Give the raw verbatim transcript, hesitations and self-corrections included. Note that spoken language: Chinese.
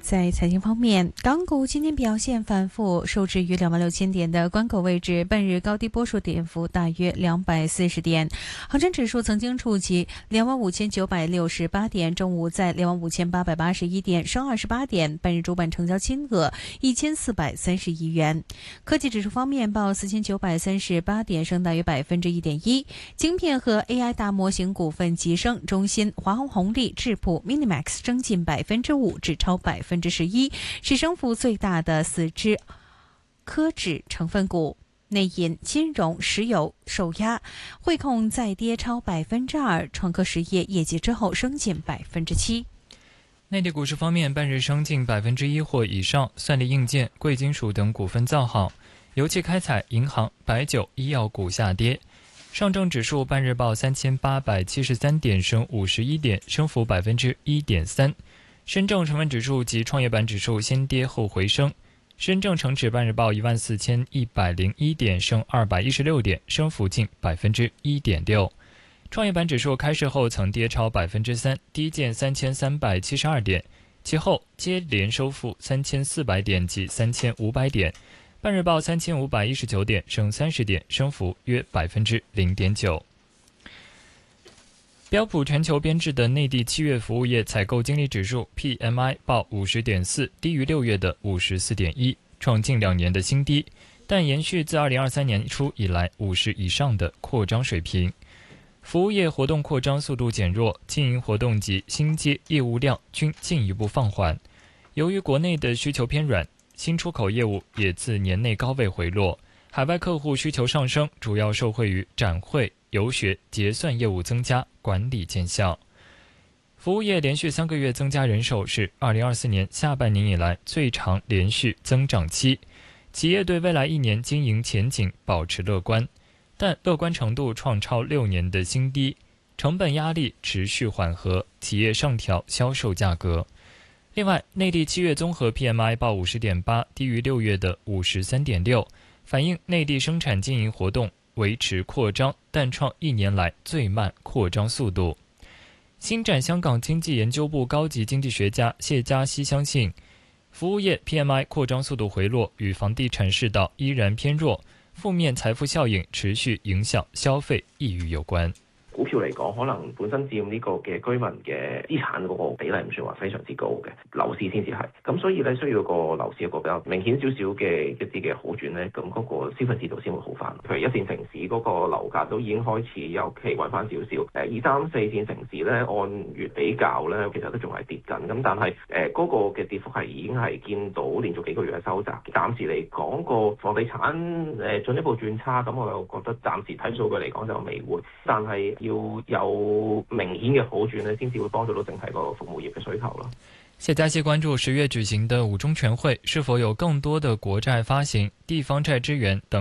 在财经方面，港股今天表现反复，收至于两万六千点的关口位置，半日高低波数跌幅大约两百四十点。恒生指数曾经触及两万五千九百六十八点，中午在两万五千八百八十一点，升二十八点。半日主板成交金额一千四百三十亿元。科技指数方面报四千九百三十八点，升大约百分之一点一。晶片和 A I 大模型股份急升，中芯、华虹红利、智普、Minimax 升近百分之五至超百分之十一，是升幅最大的四只科指成分股。内银、金融、石油受压，汇控再跌超百分之二，创科实业业绩之后升近百分之七。 内地股市方面，半日升近百分之一或以上，算力硬件、贵金属等股份造好，油气开采、银行、白酒、医药股下跌。上证指数半日报三千八百七十三点，升五十一点，升幅百分之一点三。深证成分指数及创业板指数先跌后回升。深证成指半日报一万四千一百零一点，升二百一十六点，升幅近百分之一点六。创业板指数开市后曾跌超百分之三，低见三千三百七十二点，其后接连收复三千四百点及三千五百点。半日报三千五百一十九点，升三十点，升幅约百分之零点九。标普全球编制的内地七月服务业采购经理指数 P M I 报五十点四，低于六月的五十四点一，创近两年的新低，但延续自二零二三年初以来五十以上的扩张水平。服务业活动扩张速度减弱，经营活动及新接业务量均进一步放缓。由于国内的需求偏软，新出口业务也自年内高位回落，海外客户需求上升，主要受惠于展会、游学、结算业务增加，管理见效。服务业连续三个月增加人手，是二零二四年下半年以来最长连续增长期。企业对未来一年经营前景保持乐观，但乐观程度创超六年的新低，成本压力持续缓和，企业上调销售价格。另外，内地七月综合 P M I 报五十点八，低于六月的五十三点六，反映内地生产经营活动维持扩张，但创一年来最慢扩张速度。星展香港经济研究部高级经济学家谢嘉熙相信，服务业 P M I 扩张速度回落与房地产市道依然偏弱，负面財富效應持續影響消費意欲有關。 股票嚟講，可能本身佔呢個嘅居民嘅資產嗰個比例唔算話非常之高嘅，樓市先至係。咁所以咧，需要個樓市一個比較明顯少少嘅一啲嘅好轉咧，咁嗰個消費市道先會好翻。譬如一線城市嗰個樓價都已經開始有企穩翻少少，誒二三四線城市咧按月比較咧，其實都仲係跌緊。咁但係誒嗰個嘅跌幅係已經係見到連續幾個月嘅收窄。暫時嚟講，個房地產誒進一步轉差，咁我又覺得暫時睇數據嚟講就未會，但係要有明顯嘅好轉呢，先至會幫助到整體個服務業嘅需求咯。 謝嘉熙關注十月舉行的五中全會是否有更多的國債發行、地方債支援等